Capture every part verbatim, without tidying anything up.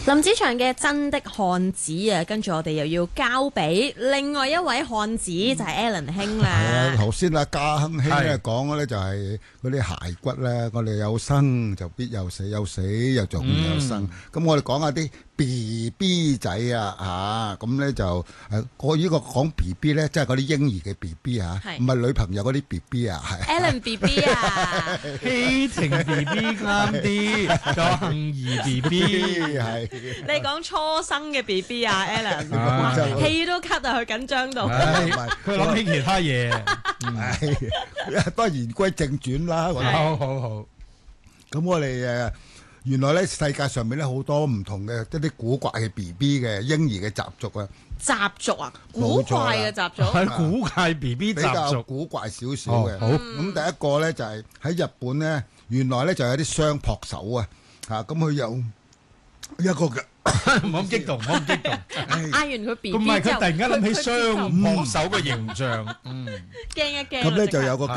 林子祥嘅真的漢子啊，跟住我哋又要交俾另外一位漢子，就係 Alan 兄啦。 係啊，頭先阿家亨兄咧講嘅咧就係嗰啲骸骨咧，我哋有生就必有死，有死又就必有生。咁我哋講下啲 B B 仔啊，嚇咁咧就誒，我呢個講 B B 咧，即係嗰啲嬰兒嘅 B B 嚇，唔係女朋友嗰啲 B B 啊，係。 Alan B B 啊， 希婷 B B 啱啲，仲有杏兒 B B 係。 你講初生嘅 B B 啊 ，Alan，氣都咳啊，佢緊張到。 佢諗起其他嘢。 係，都係言歸正傳啦。 好好好。 咁我哋誒。原來咧世界上面咧好多唔同嘅一啲古怪嘅 B B 嘅嬰兒嘅習俗啊！ 習俗啊，古怪嘅習俗， 係古怪 B B 習俗， 比較古怪少少嘅。 好， 咁第一個咧就係喺日本咧，原來咧就有啲雙撲手啊！嚇，咁佢有一個嘅， 唔好咁激動，唔好咁激動。 嗌完佢 B B 之後， 咁唔係佢突然間諗起雙撲手嘅形象，嗯， 驚一驚。 咁咧就有個叫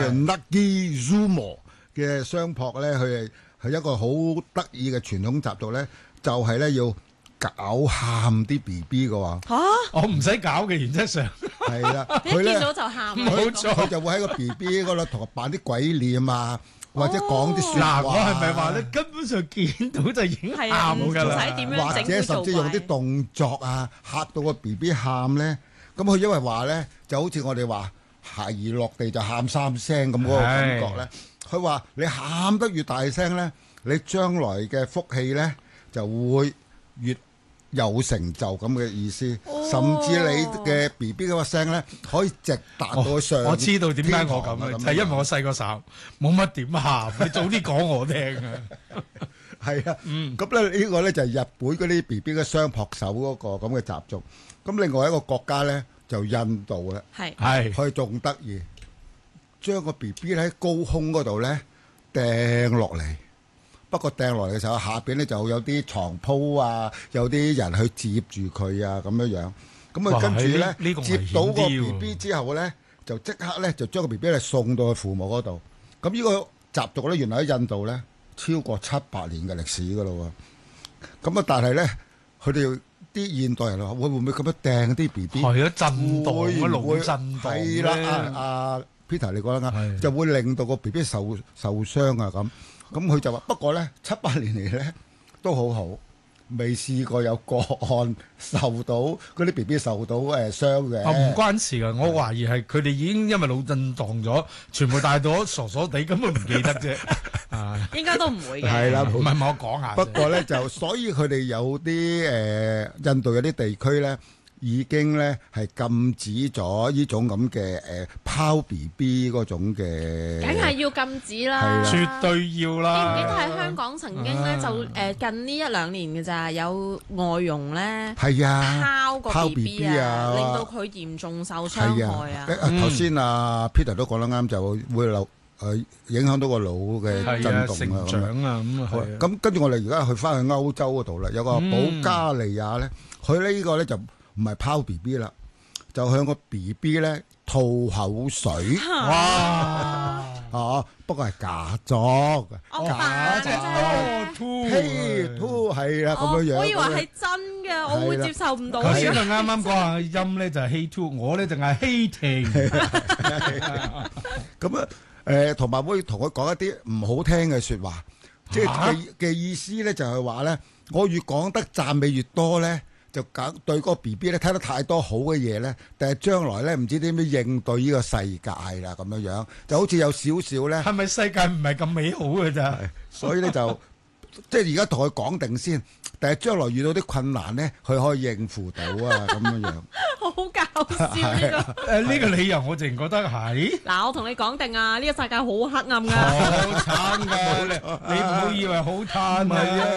Nagizumo 嘅雙撲咧，佢係。係一個好得意嘅傳統習俗咧，就係咧要搞喊啲 B B 嘅喎。 嚇！ 我唔使搞嘅，原則上係啦， 佢見到就喊。 冇錯， 佢就會喺個 B B 嗰度同佢扮啲鬼臉啊，或者講啲説話。 嗱，我係咪話咧？根本上見到就已經喊㗎啦， 唔使點樣整， 或者甚至用啲動作啊嚇到個 B B 喊咧。咁佢因為話咧，就好似我哋話孩兒落地就喊三聲咁嗰個感覺咧。佢話：你喊得越大聲咧，你將來嘅福氣咧就會越有成就咁嘅意思。 哦、 甚至你嘅 B B 嗰個聲咧，可以直達到上、哦。 我知道點解我咁啊，就係因為我細個時候冇乜點喊，你早啲講我聽啊。 係啊，咁咧、嗯、呢個咧就係日本嗰啲 B B 嘅雙撲手嗰個咁嘅習俗。咁另外一個國家咧就印度啦， 係係佢仲得意。將個 B B 喺高空嗰度咧掟落嚟，不過掟落嚟嘅時候下邊咧就有啲床鋪啊，有啲人去接住佢啊咁樣樣。咁啊跟住咧接到個 B B 之後咧，就即刻咧就將個 B B 咧送到去父母嗰度。咁呢個習俗咧，原來喺印度咧超過七百年嘅歷史噶咯喎。咁啊，但係咧佢哋啲現代人話會唔會咁樣掟啲 B B？ 係啊，震盪啊，腦震盪係啦，啊啊！Peter 你講得啱，就會令到個 B B 受受傷啊咁，咁佢就話：不過咧七八年嚟咧都好好，未試過有個案受到嗰啲 B B 受到誒傷嘅。 啊，唔關事㗎，我懷疑係佢哋已經因為腦震盪咗，全部帶到傻傻地，根本唔記得啫。啊， 應該都唔會嘅。 係啦， 唔係我講下。 不過咧就所以佢哋有啲誒印度有啲地區咧。已經咧係禁止咗呢種咁嘅誒拋 B B 嗰種嘅， 梗係要禁止啦， 絕對要啦。 記唔記得喺香港曾經咧就誒近呢一兩年嘅咋，有外傭咧係啊拋個 B B 啊，令到佢嚴重受傷害啊。 頭先阿 Peter 都講得啱，就會流誒影響到個腦嘅震動啊、 成長啊咁啊。 咁跟住我哋而家去翻去歐洲嗰度啦，有個保加利亞咧，佢呢個咧就。唔係拋 B B 啦，就向個 B B 咧吐口水。 哇！ 啊，不過係假裝嘅， 假啫。 嘿吐係啦，咁樣樣。 我以為係真嘅，我會接受唔到。 頭先佢啱啱講下音咧就係 hey to，我咧就係 hating。 咁啊，誒同埋會同佢講一啲唔好聽嘅説話，即係嘅嘅意思咧就係話咧，我越講得讚美越多咧。就搞對嗰個 B B 咧睇得太多好嘅嘢咧，但係將來咧唔知點樣應對呢個世界啦咁樣樣，就好似有少少咧。 係咪世界唔係咁美好嘅咋？ 所以咧就即係而家同佢講定先，但係將來遇到啲困難咧，佢可以應付到啊咁樣樣。 好搞笑呢個！ 誒呢個理由我淨覺得係。 嗱，我同你講定啊，呢個世界好黑暗㗎。 好慘㗎！你唔好以為好嘆啊！